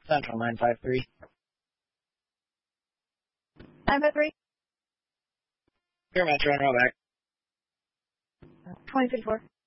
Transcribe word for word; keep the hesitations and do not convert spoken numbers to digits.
Central nine five three. nine five three? Here, Metro, and roll back. twenty fifty-four.